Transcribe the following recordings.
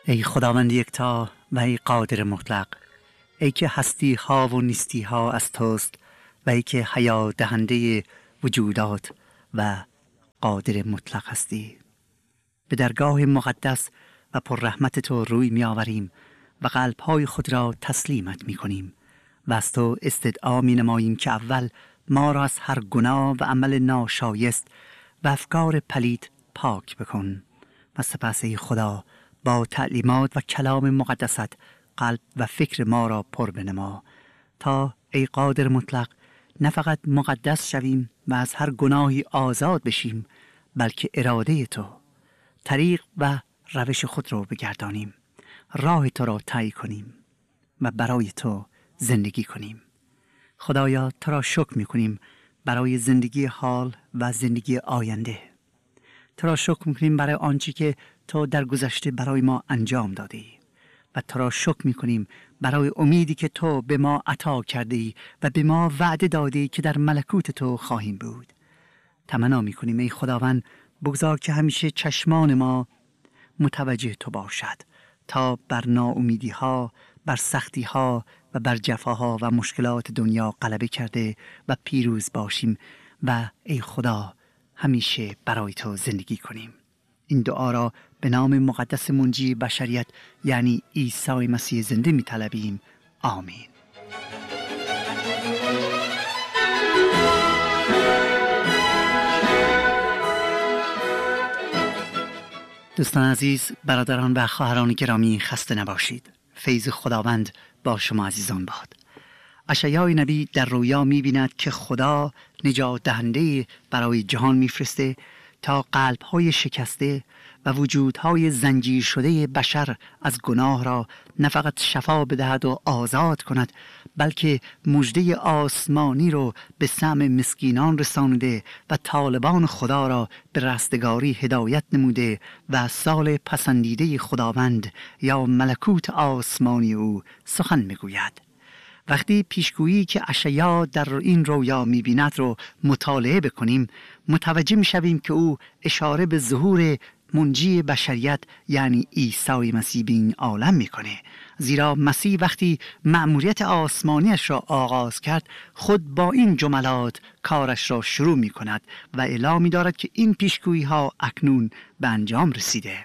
ای خداوند یکتا و ای قادر مطلق، ای که هستی ها و نیستی ها از توست و ای که حیات دهنده وجودات و قادر مطلق هستی، به درگاه مقدس و پر رحمت تو روی می آوریم و قلب‌های خود را تسلیمت می کنیم و از تو استدعا می نماییم که اول ما را از هر گناه و عمل ناشایست و افکار پلید پاک بکن و سپس ای خدا با تعلیمات و کلام مقدست قلب و فکر ما را پر بنما تا ای قادر مطلق نه فقط مقدس شویم و از هر گناهی آزاد بشیم، بلکه اراده تو، طریق و روش خود را بگردانیم، راه تو را طی کنیم و برای تو زندگی کنیم. خدایا تو را شکر می کنیم برای زندگی حال و زندگی آینده. تو را شکر می کنیم برای آنچه که تو در گذشته برای ما انجام دادی و تو را شکر می کنیم برای امیدی که تو به ما عطا کردی و به ما وعده دادی که در ملکوت تو خواهیم بود. تمنا می کنیم ای خداوند بگذار که همیشه چشمان ما متوجه تو باشد تا بر ناامیدی ها، بر سختی ها و بر جفاها و مشکلات دنیا غلبه کرده و پیروز باشیم و ای خدا همیشه برای تو زندگی کنیم. این دعا را به نام مقدس منجی بشریت یعنی عیسی مسیح زنده می طلبیم. آمین. دوستان عزیز، برادران و خواهران گرامی، خسته نباشید. فیض خداوند با شما عزیزان باد. اشعیا نبی در رویا می‌بیند که خدا نجات دهنده برای جهان می‌فرسته تا قلب‌های شکسته و وجودهای زنجیر شده بشر از گناه را نه فقط شفا بدهد و آزاد کند، بلکه مژده آسمانی رو به سمع مسکینان رسانده و طالبان خدا را به رستگاری هدایت نموده و سال پسندیده خداوند یا ملکوت آسمانی او سخن میگوید. وقتی پیشگویی که اشعیا در این رویا می‌بیند رو مطالعه بکنیم، متوجه می‌شویم که او اشاره به ظهور منجی بشریت یعنی عیسی مسیح به این عالم میکنه، زیرا مسیح وقتی مأموریت آسمانیش را آغاز کرد خود با این جملات کارش را شروع میکند و اعلام می‌دارد که این پیشگویی ها اکنون به انجام رسیده.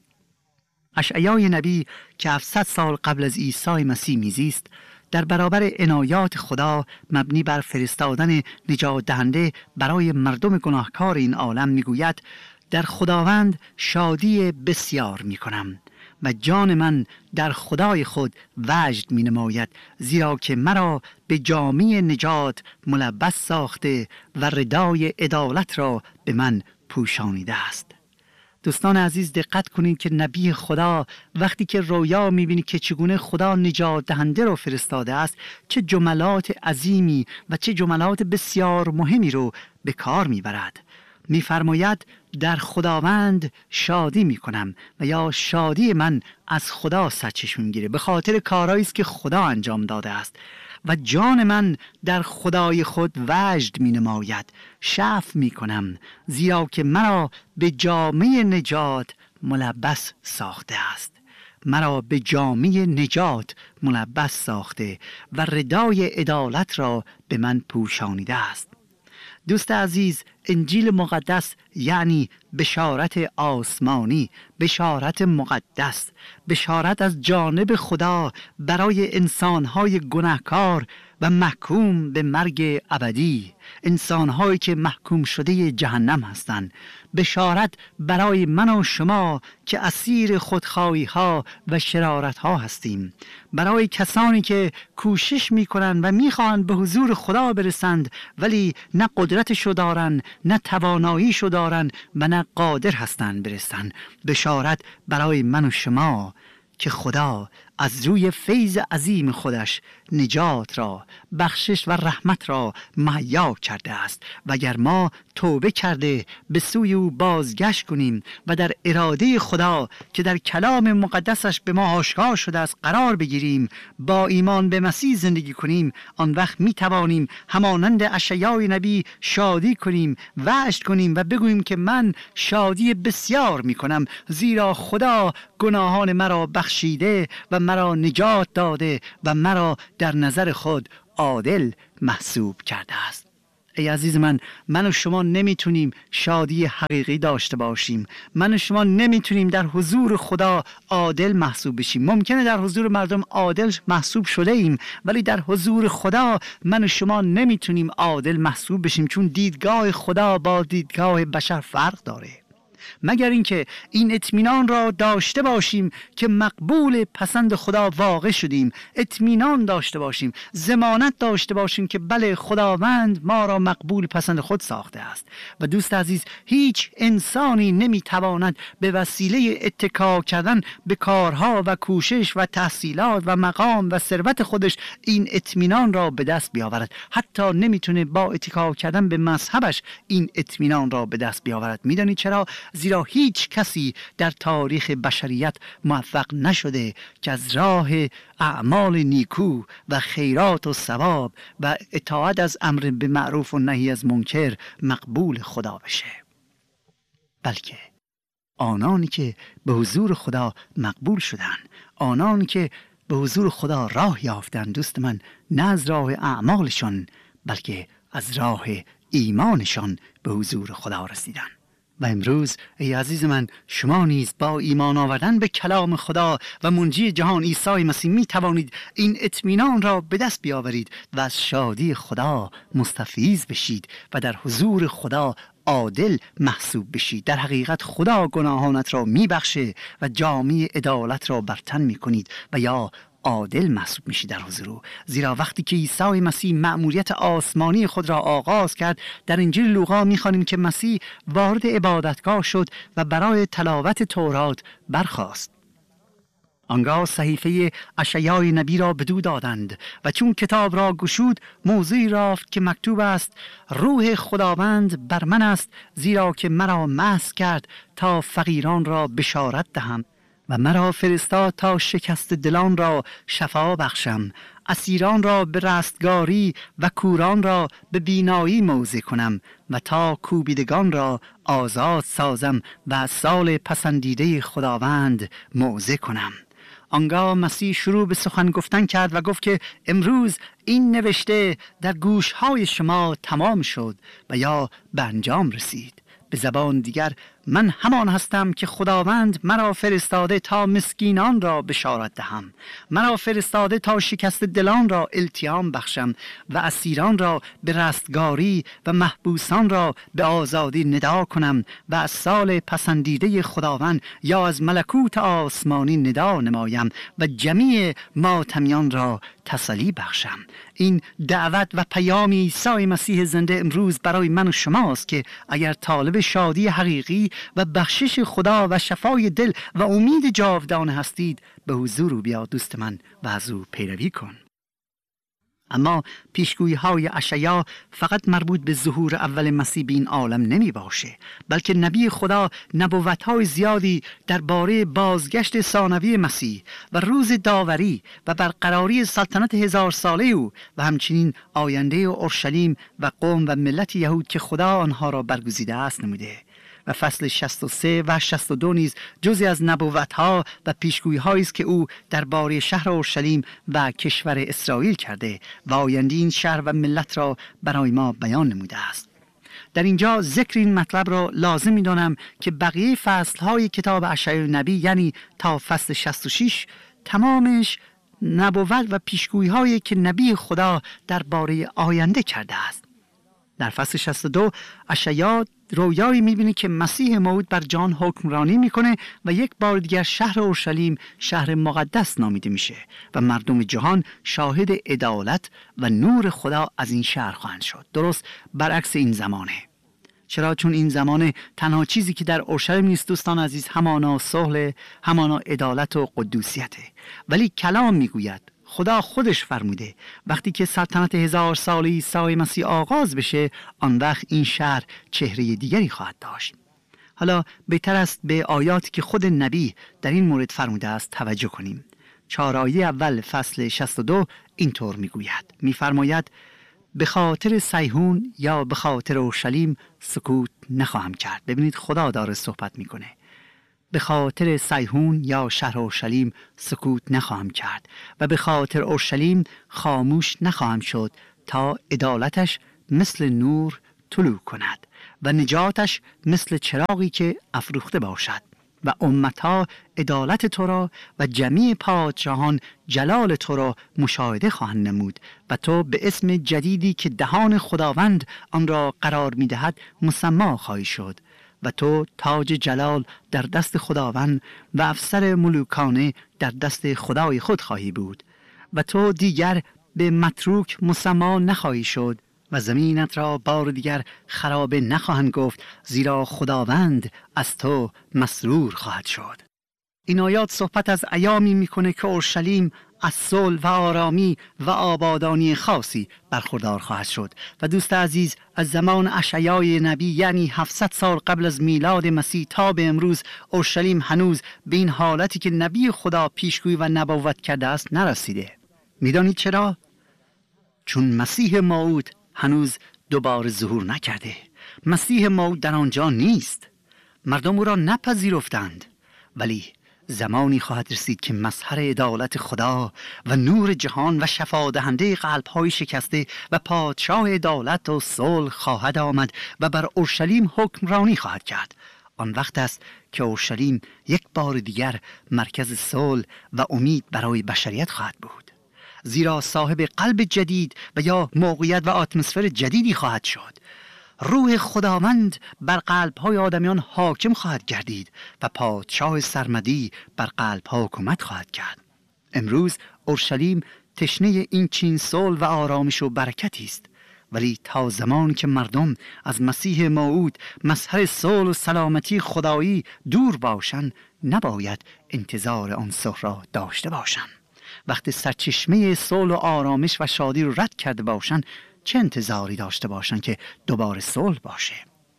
اشعیا نبی که 700 سال قبل از عیسی مسیح میزیست در برابر عنایات خدا مبنی بر فرستادن نجات دهنده برای مردم گناهکار این عالم میگوید در خداوند شادی بسیار می کنم و جان من در خدای خود وجد می نماید، زیرا که مرا به جامه نجات ملبس ساخته و ردای عدالت را به من پوشانیده است. دوستان عزیز دقت کنید که نبی خدا وقتی که رویا می‌بینی که چگونه خدا نجات دهنده رو فرستاده است، چه جملات عظیمی و چه جملات بسیار مهمی رو به کار می‌برد. می‌فرماید در خداوند شادی می‌کنم و یا شادی من از خدا سرچشمه می‌گیره به خاطر کارهایی است که خدا انجام داده است و جان من در خدای خود وجد می نماید، شعف می کنم، زیرا که مرا به جامه نجات ملبس ساخته است. مرا به جامه نجات ملبس ساخته و ردای عدالت را به من پوشانیده است. دوست عزیز، انجیل مقدس یعنی بشارت آسمانی، بشارت مقدس، بشارت از جانب خدا برای انسانهای گناهکار و محکوم به مرگ ابدی، انسانهایی که محکوم شده جهنم هستند. بشارت برای من و شما که اسیر خودخواهی ها و شرارت ها هستیم، برای کسانی که کوشش میکنند و میخواهند به حضور خدا برسند ولی نه قدرتشو دارن، نه تواناییشو دارن و نه قادر هستند برسند. بشارت برای من و شما که خدا از روی فیض عظیم خودش نجات را، بخشش و رحمت را مهیا کرده است. و اگر ما توبه کرده به سوی او بازگشت کنیم و در اراده خدا که در کلام مقدسش به ما آشکار شده است قرار بگیریم، با ایمان به مسیح زندگی کنیم، آن وقت می توانیم همانند اشعیای نبی شادی کنیم، وعد کنیم و بگوییم که من شادی بسیار می کنم، زیرا خدا گناهان مرا بخشیده و مرا نجات داده و مرا در نظر خود عادل محسوب کرده است. ای عزیز من و شما نمیتونیم شادی حقیقی داشته باشیم. من و شما نمیتونیم در حضور خدا عادل محسوب بشیم. ممکنه در حضور مردم عادل محسوب شده ایم، ولی در حضور خدا من و شما نمیتونیم عادل محسوب بشیم، چون دیدگاه خدا با دیدگاه بشر فرق داره. مگر اینکه این اطمینان را داشته باشیم که مقبول پسند خدا واقع شدیم، اطمینان داشته باشیم، ضمانت داشته باشیم که بله خداوند ما را مقبول پسند خود ساخته است. و دوست عزیز، هیچ انسانی نمیتواند به وسیله اتکا کردن به کارها و کوشش و تحصیلات و مقام و ثروت خودش این اطمینان را به دست بیاورد. حتی نمیتونه با اتکا کردن به مذهبش این اطمینان را به دست بیاورد. میدونید چرا؟ زیرا هیچ کسی در تاریخ بشریت موفق نشده که از راه اعمال نیکو و خیرات و ثواب و اطاعت از امر به معروف و نهی از منکر مقبول خدا بشه، بلکه آنانی که به حضور خدا مقبول شدن، آنانی که به حضور خدا راه یافتن، دوست من، نه از راه اعمالشان بلکه از راه ایمانشان به حضور خدا رسیدن. و امروز ای عزیز من، شما نیز با ایمان آوردن به کلام خدا و منجی جهان عیسی مسیح می توانید این اطمینان را به دست بیاورید و از شادی خدا مستفیض بشید و در حضور خدا عادل محسوب بشید. در حقیقت خدا گناهانت را می بخشه و جامه عدالت را بر تن می کنید و یا عادل محسوب میشی در حضور او. زیرا وقتی که عیسی مسیح مأموریت آسمانی خود را آغاز کرد، در انجیل لوقا میخوانیم که مسیح وارد عبادتگاه شد و برای تلاوت تورات برخاست. آنگاه صحیفه اشعیای نبی را بدو دادند و چون کتاب را گشود، موضوعی رافت که مکتوب است: روح خداوند بر من است، زیرا که مرا مسح کرد تا فقیران را بشارت دهم و مرا فرستاد تا شکست دلان را شفا بخشم، اسیران را به رستگاری و کوران را به بینایی موعظه کنم و تا کوبیدگان را آزاد سازم و سال پسندیده خداوند موعظه کنم. آنگاه مسیح شروع به سخن گفتن کرد و گفت که امروز این نوشته در گوشهای شما تمام شد و یا به انجام رسید. به زبان دیگر، من همان هستم که خداوند مرا فرستاده تا مسکینان را بشارت دهم، مرا فرستاده تا شکست دلان را التیام بخشم و اسیران را به رستگاری و محبوسان را به آزادی ندا کنم و از سال پسندیده خداوند یا از ملکوت آسمانی ندا نمایم و جمیع ماتمیان را تسلی بخشم. این دعوت و پیام عیسی مسیح زنده امروز برای من و شماست که اگر طالب شادی حقیقی و بخشش خدا و شفای دل و امید جاودانه هستید، به حضور او بیا دوست من و از او پیروی کن. اما پیشگویی های اشعیا فقط مربوط به ظهور اول مسیح به این عالم نمی باشه، بلکه نبی خدا نبوت های زیادی درباره بازگشت ثانوی مسیح و روز داوری و برقراری سلطنت 1000 ساله او و همچنین آینده اورشلیم و قوم و ملت یهود که خدا آنها را برگزیده است نموده. و فصل 63 و 62 نیز جزئی از نبوت‌ها و پیشگویی‌هایی است که او درباره شهر اورشلیم و کشور اسرائیل کرده و آینده این شهر و ملت را برای ما بیان نموده است. در اینجا ذکر این مطلب را لازم می‌دانم که بقیه فصل‌های کتاب اشعیا نبی، یعنی تا فصل 66، تمامش نبوت و پیشگویی‌هایی که نبی خدا درباره آینده کرده است. در فصل 62 اشعیا رویایی می‌بینه که مسیح موعود بر جهان حکمرانی میکنه و یک بار دیگر شهر اورشلیم شهر مقدس نامیده میشه و مردم جهان شاهد عدالت و نور خدا از این شهر خواهند شد. درست برعکس این زمانه. چرا؟ چون این زمان تنها چیزی که در اورشلیم نیست دوستان عزیز همانا صلح، همانا عدالت و قدوسیته. ولی کلام میگوید، خدا خودش فرموده وقتی که سلطنت 1000 ساله عیسی مسیح آغاز بشه، آن وقت این شهر چهره دیگری خواهد داشت. حالا بهتر است به آیاتی که خود نبی در این مورد فرموده است توجه کنیم. 4 آیه اول فصل 62 اینطور میگوید، میفرماید به خاطر صیهون یا به خاطر اورشلیم سکوت نخواهم کرد. ببینید خدا داره صحبت میکنه. به خاطر صیهون یا شهر اورشلیم سکوت نخواهم کرد و به خاطر اورشلیم خاموش نخواهم شد تا عدالتش مثل نور طلوع کند و نجاتش مثل چراغی که افروخته باشد و امتها عدالت تو را و جمیع پادشاهان جلال تو را مشاهده خواهند نمود و تو به اسم جدیدی که دهان خداوند آن را قرار می‌دهد مسما خواهی شد و تو تاج جلال در دست خداوند و افسر ملوکانه در دست خدای خود خواهی بود و تو دیگر به متروک مسما نخواهی شد و زمینت را بار دیگر خرابه نخواهند گفت، زیرا خداوند از تو مسرور خواهد شد. این آیات صحبت از ایامی میکنه که اورشلیم از صلح و آرامی و آبادانی خاصی برخوردار خواهد شد و دوست عزیز از زمان اشعیای نبی یعنی 700 سال قبل از میلاد مسیح تا به امروز اورشلیم هنوز به این حالتی که نبی خدا پیشگویی و نبوت کرده است نرسیده. میدانید چرا؟ چون مسیح موعود هنوز دوباره ظهور نکرده. مسیح موعود در آنجا نیست. مردم او را نپذیرفتند. ولی زمانی خواهد رسید که مظهر عدالت خدا و نور جهان و شفا دهنده قلب‌های شکسته و پادشاه عدالت و صلح خواهد آمد و بر اورشلیم حکمرانی خواهد کرد. آن وقت است که اورشلیم یک بار دیگر مرکز صلح و امید برای بشریت خواهد بود، زیرا صاحب قلب جدید و یا موقعیت و اتمسفر جدیدی خواهد شد. روح خداوند بر قلب‌های آدمیان حاکم خواهد گردید و پادشاه سرمدی بر قلب‌ها حکومت خواهد کرد. امروز اورشلیم تشنه این چین صلح و آرامش و برکتی است، ولی تا زمانی که مردم از مسیح موعود مظهر صلح و سلامتی خدایی دور باشند نباید انتظار آن صلح را داشته باشند. وقتی سرچشمه صلح و آرامش و شادی رو رد کرده باشند چه انتظاری داشته باشند که دوباره صلح باشه؟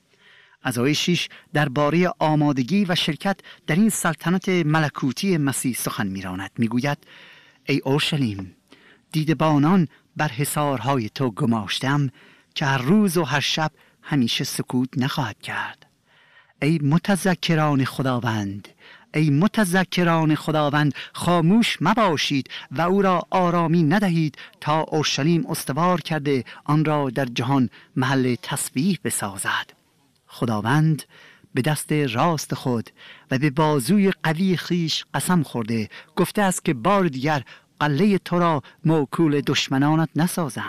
از آیه 6 درباره آمادگی و شرکت در این سلطنت ملکوتی مسیح سخن می‌راند. میگوید ای اورشلیم، دیدبانان بر حصارهای تو گماشتم که هر روز و هر شب همیشه سکوت نخواهد کرد. ای متذکران خداوند، ای متذکران خداوند، خاموش مباشید و او را آرامی ندهید تا اورشلیم استوار کرده آن را در جهان محل تسبیح بسازد. خداوند به دست راست خود و به بازوی قوی خیش قسم خورده گفته است که بار دیگر قلعه تو را موکول دشمنانت نسازم،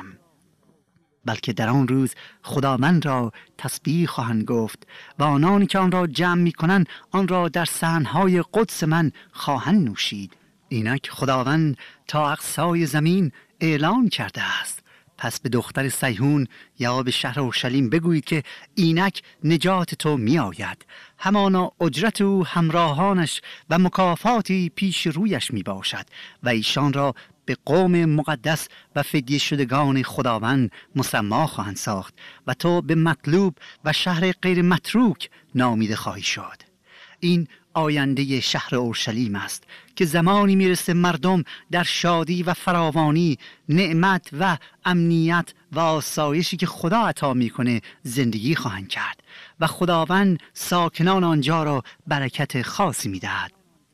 بلکه در آن روز خداوند را تسبیح خواهند گفت و آنانی که آن را جمع می کنند آن را در صحنهای قدس من خواهند نوشید. اینک خداوند تا اقصای زمین اعلان کرده است. پس به دختر صیهون یا به شهر اورشلیم بگویید که اینک نجات تو می آید، همانا اجرت او همراهانش و مکافاتی پیش رویش می باشد و ایشان را به قوم مقدس و فدیه شدگان خداوند مسما خواهند ساخت و تو به مطلوب و شهر غیر متروک نامیده خواهی شد. این آینده شهر اورشلیم است که زمانی میرسه مردم در شادی و فراوانی، نعمت و امنیت و آسایشی که خدا عطا میکنه زندگی خواهند کرد و خداوند ساکنان آنجا را برکت خاصی میدهد.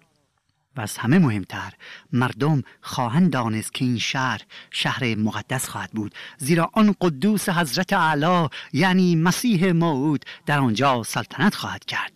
و از همه مهمتر مردم خواهند دانست که این شهر مقدس خواهد بود، زیرا آن قدوس حضرت اعلی یعنی مسیح موعود در آنجا سلطنت خواهد کرد.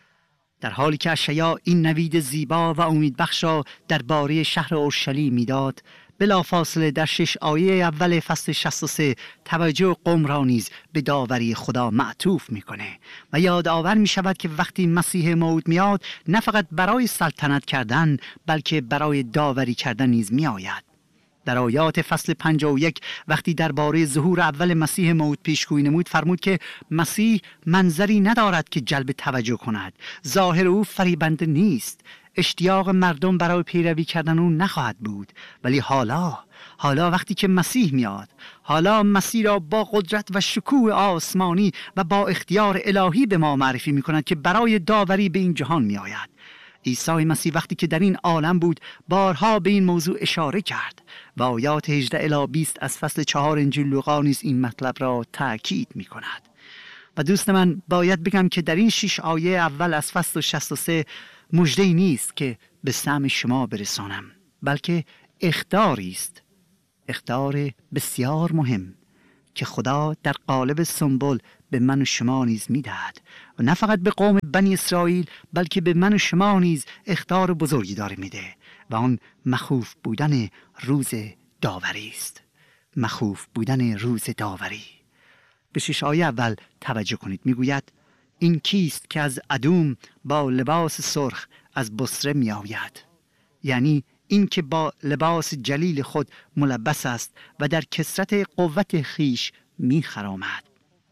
در حالی که اشعیا این نوید زیبا و امیدبخش را درباره شهر اورشلیم میداد، بلافاصله در 6 آیه اول فصل 63 توجه قوم را نیز به داوری خدا معطوف میکنه و یادآور میشود که وقتی مسیح موعود میاد نه فقط برای سلطنت کردن بلکه برای داوری کردن نیز میآید. در آیات فصل 51 وقتی درباره ظهور اول مسیح موعود پیشگویی نمود، فرمود که مسیح منظری ندارد که جلب توجه کند، ظاهر او فریبنده نیست، اشتیاق مردم برای پیروی کردن او نخواهد بود. ولی حالا وقتی که مسیح میاد، حالا مسیح را با قدرت و شکوه آسمانی و با اختیار الهی به ما معرفی می‌کند که برای داوری به این جهان میآید. عیسی مسیح وقتی که در این عالم بود بارها به این موضوع اشاره کرد و آیات 18 الی 20 از فصل 4 انجیل لوقا نیز این مطلب را تأکید می‌کند. و دوست من باید بگم که در این 6 آیه اول از فصل 63 مژده‌ای نیست که به سمع شما برسانم، بلکه اخطاری است، اخطار بسیار مهم که خدا در قالب سمبل به من و شما نیز میدهد و نه فقط به قوم بنی اسرائیل بلکه به من و شما نیز اخطار بزرگی داره میده و آن مخوف بودن روز داوری است. مخوف بودن روز داوری. به 6 آیه اول توجه کنید. میگوید این کیست که از ادوم با لباس سرخ از بصره می آید؟ یعنی این که با لباس جلیل خود ملبس است و در کثرت قوت خیش می خرامد.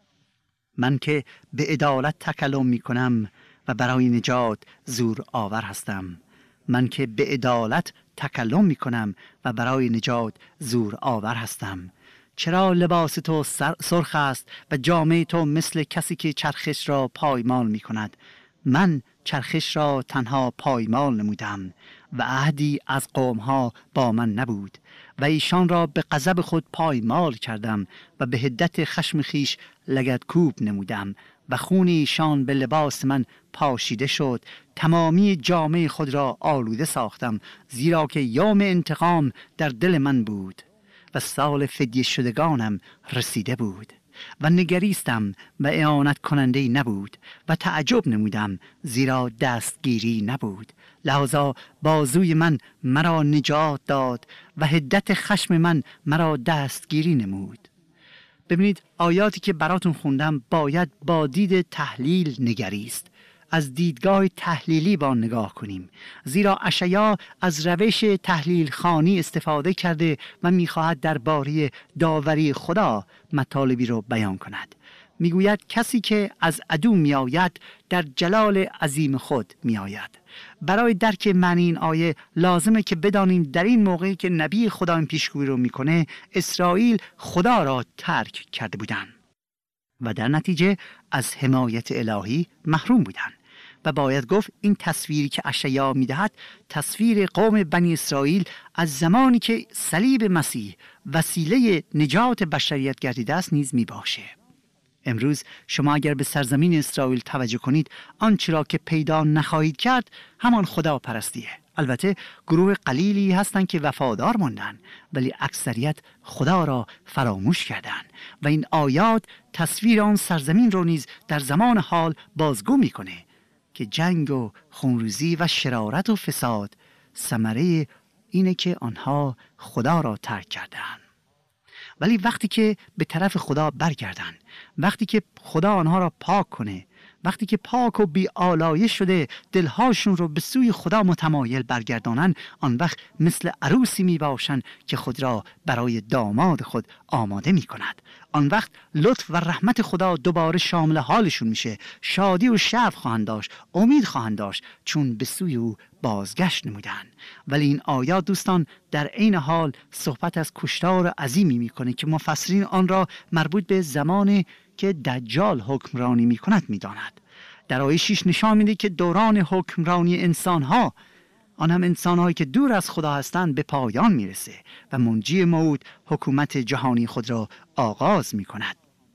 من که به عدالت تکلم می کنم و برای نجات زور آور هستم. من که به عدالت تکلم می کنم و برای نجات زور آور هستم. چرا لباس تو سرخ است و جامه تو مثل کسی که چرخش را پایمال می کند؟ من چرخش را تنها پایمال نمودم و عهدی از قومها با من نبود و ایشان را به غضب خود پایمال کردم و به حدت خشم خیش لگدکوب نمودم و خون ایشان به لباس من پاشیده شد. تمامی جامه خود را آلوده ساختم، زیرا که یوم انتقام در دل من بود و سال فدیه شدگانم رسیده بود و نگریستم و اعانت کننده نبود و تعجب نمودم، زیرا دستگیری نبود. لحاظا بازوی من مرا نجات داد و حدت خشم من مرا دستگیری نمود. ببینید آیاتی که براتون خوندم باید با دید تحلیل نگریست. از دیدگاه تحلیلی با نگاه کنیم، زیرا اشعیا از روش تحلیل خوانی استفاده کرده و می‌خواهد درباره داوری خدا مطالبی رو بیان کند. میگوید کسی که از ادوم میآید در جلال عظیم خود میآید. برای درک معنی این آیه لازمه که بدانیم در این موقعی که نبی خدا این پیشگویی رو میکنه، اسرائیل خدا را ترک کرده بودند و در نتیجه از حمایت الهی محروم بودند. و باید گفت این تصویری که اشعیا میدهد تصویر قوم بنی اسرائیل از زمانی که صلیب مسیح وسیله نجات بشریت گردیده است نیز می باشه. امروز شما اگر به سرزمین اسرائیل توجه کنید، آنچه را که پیدا نخواهید کرد همان خدا پرستیه. البته گروه قلیلی هستند که وفادار ماندن، ولی اکثریت خدا را فراموش کردند و این آیات تصویر آن سرزمین رو نیز در زمان حال بازگو میکنه که جنگ و خونریزی و شرارت و فساد ثمره اینه که آنها خدا را ترک کردند. ولی وقتی که به طرف خدا برگردن، وقتی که خدا آنها را پاک کنه، وقتی که پاک و بی آلایش شده دلهاشون رو به سوی خدا متمایل برگردانن، آن وقت مثل عروسی می باشن که خود را برای داماد خود آماده می کند. آن وقت لطف و رحمت خدا دوباره شامل حالشون میشه. شادی و شعف خواهند داشت، امید خواهند داشت، چون به سوی او بازگشت نمودن. ولی این آیات دوستان در عین حال صحبت از کشتار عظیمی میکنه که مفسرین آن را مربوط به زمانی که دجال حکمرانی میکند میداند. در آیه 6 نشان میده که دوران حکمرانی انسانها، آن هم انسانهایی که دور از خدا هستند، به پایان میرسه و منجی موعود حکومت جهانی خود را آغاز میکند.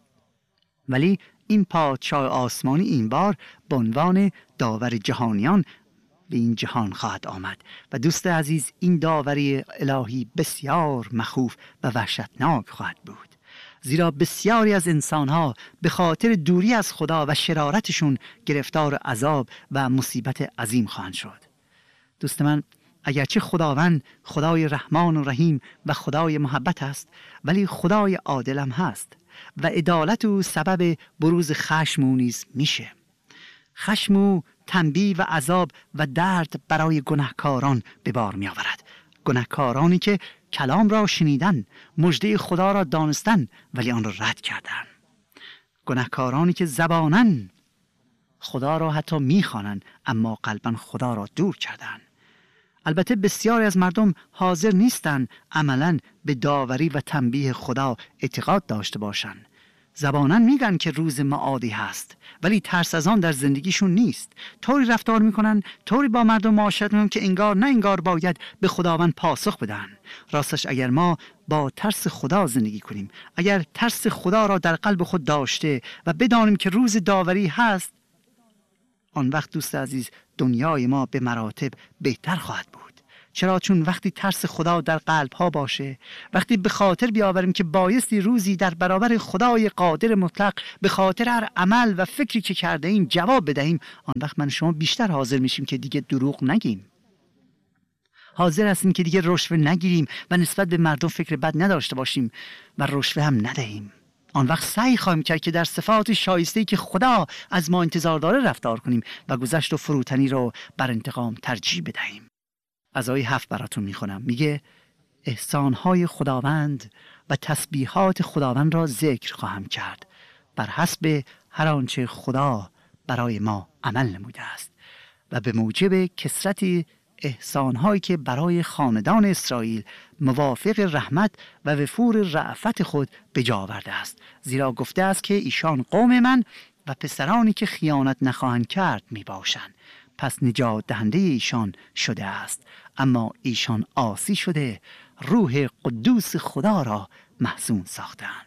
ولی این پادشاه آسمانی این بار به عنوان داور جهانیان به این جهان خواهد آمد و دوست عزیز این داوری الهی بسیار مخوف و وحشتناک خواهد بود، زیرا بسیاری از انسانها به خاطر دوری از خدا و شرارتشون گرفتار عذاب و مصیبت عظیم خواهند شد. دوست من، اگرچه خداوند خدای رحمان و رحیم و خدای محبت است، ولی خدای عادل هم هست و عدالت او سبب بروز خشم او نیز میشه. خشم او تنبیه و عذاب و درد برای گناهکاران به بار می آورد. گناهکارانی که کلام را شنیدن، مژده خدا را دانستن ولی آن را رد کردن. گناهکارانی که زبانن خدا را حتی میخوانند اما قلباً خدا را دور کردند. البته بسیاری از مردم حاضر نیستند عملاً به داوری و تنبیه خدا اعتقاد داشته باشند. زباناً میگن که روز معادی هست ولی ترس از آن در زندگیشون نیست. طوری رفتار میکنن، طوری با مردم معاشرت میکنن که انگار نه انگار باید به خداوند پاسخ بدن. راستش اگر ما با ترس خدا زندگی کنیم، اگر ترس خدا را در قلب خود داشته و بدانیم که روز داوری هست، آن وقت دوست عزیز دنیای ما به مراتب بهتر خواهد بود. چرا؟ چون وقتی ترس خدا در قلب ها باشه، وقتی به خاطر بیاوریم که بایستی روزی در برابر خدای قادر مطلق به خاطر هر عمل و فکری که کرده ایم جواب بدهیم، آن وقت من شما بیشتر حاضر میشیم که دیگه دروغ نگیم. حاضر هستیم که دیگه رشوه نگیریم و نسبت به مردم فکر بد نداشته باشیم و رشوه هم ندهیم. آن وقت سعی خواهیم کرد که در صفات شایسته‌ای که خدا از ما انتظار داره رفتار کنیم و گذشت و فروتنی رو بر انتقام ترجیح بدهیم. از آیه 7 براتون میخونم. میگه احسانهای خداوند و تسبیحات خداوند را ذکر خواهم کرد بر حسب هر آنچه خدا برای ما عمل نموده است و به موجب کثرت احسانهایی که برای خاندان اسرائیل موافق رحمت و وفور رأفت خود به جا آورده است. زیرا گفته است که ایشان قوم من و پسرانی که خیانت نخواهند کرد می باشند. پس نجات دهنده ایشان شده است، اما ایشان عاصی شده روح قدوس خدا را محزون ساختند.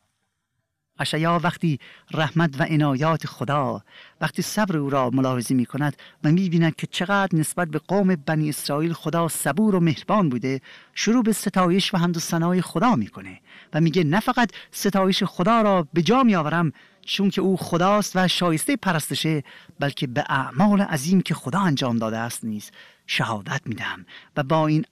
اشعیا وقتی رحمت و عنایات خدا، وقتی صبر او را ملاحظه می کند و می بیند که چقدر نسبت به قوم بنی اسرائیل خدا صبور و مهربان بوده، شروع به ستایش و حمد و ثنای خدا میکنه و میگه نه فقط ستایش خدا را به جا می آورم چون که او خداست و شایسته پرستشه، بلکه به اعمال عظیم که خدا انجام داده است نیز شهادت میدم و با این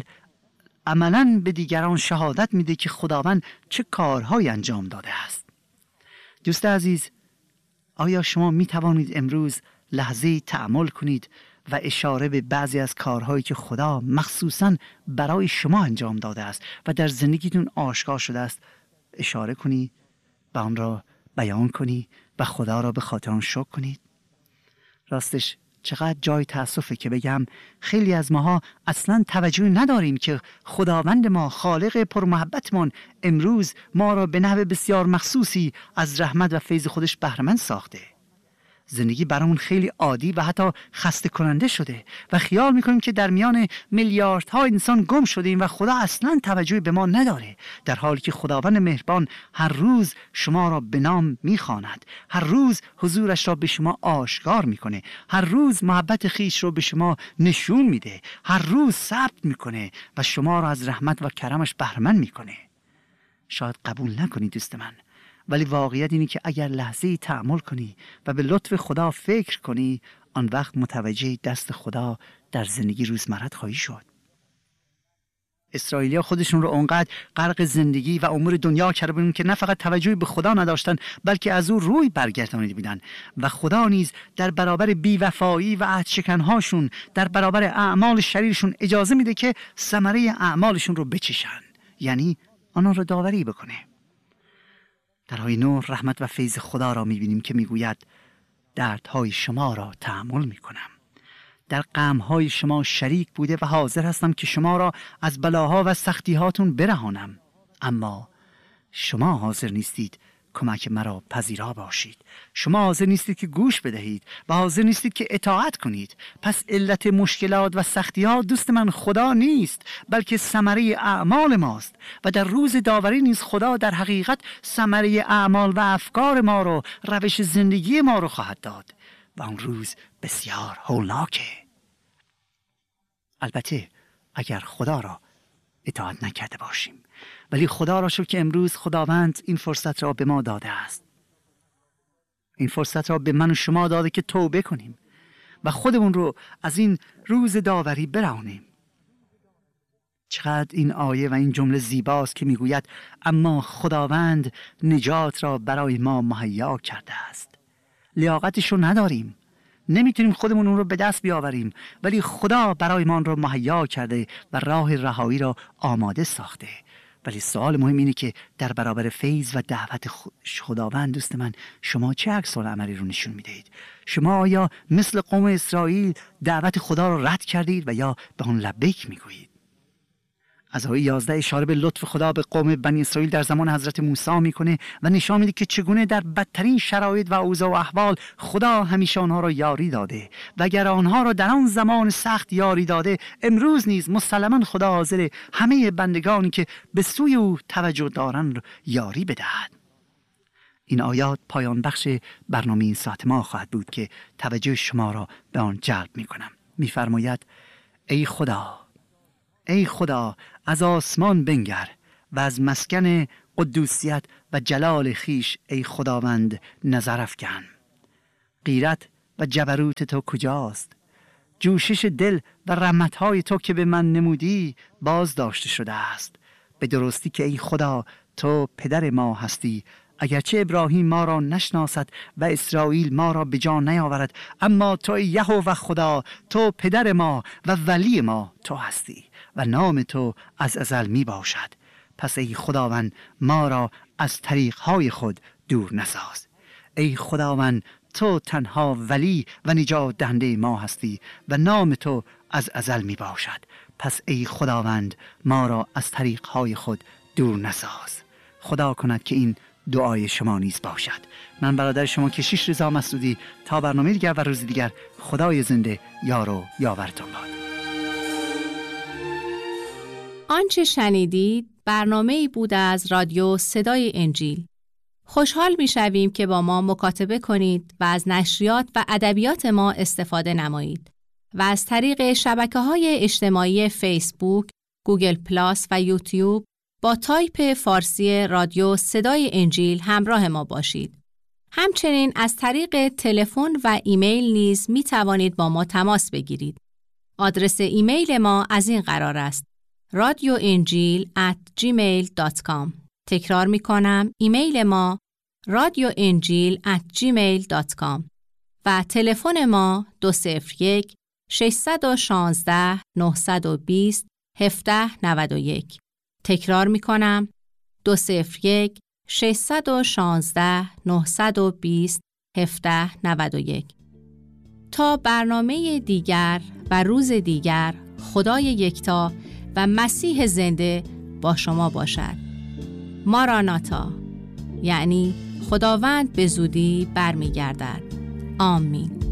عملاً به دیگران شهادت میده که خداوند چه کارهایی انجام داده است. دوست عزیز، آیا شما می توانید امروز لحظه تأمل کنید و اشاره به بعضی از کارهایی که خدا مخصوصاً برای شما انجام داده است و در زندگیتون آشکار شده است اشاره کنی و آن را بیان کنی و خدا را به خاطر آن شکر کنید؟ راستش چقدر جای تأسفه که بگم خیلی از ماها اصلا توجه نداریم که خداوند ما، خالق پرمحبتمان، امروز ما را به نحو بسیار مخصوصی از رحمت و فیض خودش بهره‌مند ساخته. زندگی برامون خیلی عادی و حتی خسته کننده شده و خیال میکنیم که در میان میلیاردها انسان گم شدیم و خدا اصلا توجهی به ما نداره، در حالی که خداوند مهربان هر روز شما را به نام میخواند، هر روز حضورش را به شما آشکار میکنه، هر روز محبت خیش را به شما نشون میده، هر روز ثبت میکنه و شما را از رحمت و کرمش بهره‌مند میکنه. شاید قبول نکنی دوست من، ولی واقعیت اینه که اگر لحظه‌ای تأمل کنی و به لطف خدا فکر کنی، آن وقت متوجه دست خدا در زندگی روزمرت خواهی شد. اسرائیلی‌ها خودشون رو اونقدر غرق زندگی و امور دنیا کرده بودن که نه فقط توجهی به خدا نداشتن بلکه از او روی برگردانیده بودن و خدا نیز در برابر بی‌وفایی و عهدشکن‌هاشون، در برابر اعمال شریرشون اجازه میده که ثمره اعمالشون رو بچشن، یعنی آنها رو داوری بکنه. در آیه 9 رحمت و فیض خدا را می‌بینیم که میگوید دردهای شما را تحمل می‌کنم، در غم‌های شما شریک بوده و حاضر هستم که شما را از بلاها و سختی‌هاتون برهانم، اما شما حاضر نیستید کمک مرا پذیرا باشید. شما حاضر نیستید که گوش بدهید و حاضر نیستید که اطاعت کنید. پس علت مشکلات و سختی‌ها دوست من خدا نیست بلکه ثمره اعمال ماست و در روز داوری نیز خدا در حقیقت ثمره اعمال و افکار ما رو، روش زندگی ما رو خواهد داد و اون روز بسیار هولناکه. البته اگر خدا را اطاعت نکرده باشیم، ولی خدا را شکر که امروز خداوند این فرصت را به ما داده است. این فرصت را به من و شما داده که توبه کنیم و خودمون رو از این روز داوری برهانیم. چقدر این آیه و این جمله زیباست که میگوید اما خداوند نجات را برای ما مهیا کرده است. لیاقتش رو نداریم، نمیتونیم خودمون اون رو به دست بیاوریم، ولی خدا برای ما رو مهیا کرده و راه رهایی را آماده ساخته. ولی سوال مهم اینه که در برابر فیض و دعوت خداوند دوست من، شما چه عکس العملی رو نشون میدهید؟ شما آیا مثل قوم اسرائیل دعوت خدا رو رد کردید و یا به اون لبیک میگویید؟ از آیه 11 اشاره به لطف خدا به قوم بنی اسرائیل در زمان حضرت موسی میکنه و نشان میده که چگونه در بدترین شرایط و اوضاع و احوال خدا همیشه آنها را یاری داده و اگر آنها را در آن زمان سخت یاری داده، امروز نیز مسلما خدا حاضر همه بندگانی که به سوی او توجه دارند یاری بدهد. این آیات پایان بخش برنامه این ساعت ما خواهد بود که توجه شما را به آن جلب میکنم. میفرماید ای خدا از آسمان بنگر و از مسکن قدوسیت و جلال خیش ای خداوند نظر افکن. غیرت و جبروت تو کجاست؟ جوشش دل و رحمتهای تو که به من نمودی باز داشته شده است. به درستی که ای خدا تو پدر ما هستی، اگرچه ابراهیم ما را نشناسد و اسرائیل ما را به جا نیاورد، اما تو یهوه خدا، تو پدر ما و ولی ما تو هستی و نام تو از ازل می باشد. پس ای خداوند ما را از طریقهای خود دور نساز. ای خداوند تو تنها ولی و نجات دهنده ما هستی و نام تو از ازل می باشد. پس ای خداوند ما را از طریقهای خود دور نساز. خدا کند که این دعای شما نیز باشد. من برادر شما کشیش رضا مسعودی، تا برنامه دیگر و روز دیگر، خدای زنده یار و یاورتان باد. آنچه شنیدید برنامه‌ای بود از رادیو صدای انجیل. خوشحال می‌شویم که با ما مکاتبه کنید و از نشریات و ادبیات ما استفاده نمایید و از طریق شبکه‌های اجتماعی فیسبوک، گوگل پلاس و یوتیوب با تایپ فارسی رادیو صدای انجیل همراه ما باشید. همچنین از طریق تلفن و ایمیل نیز می توانید با ما تماس بگیرید. آدرس ایمیل ما از این قرار است: radioenjil@gmail.com. تکرار می کنم، ایمیل ما radioenjil@gmail.com و تلفن ما 201 616 920 1791. تکرار می کنم، 201 616 920 1791. تا برنامه دیگر و روز دیگر، خدای یکتا و مسیح زنده با شما باشد. ماراناتا، یعنی خداوند به زودی برمیگردد. آمین.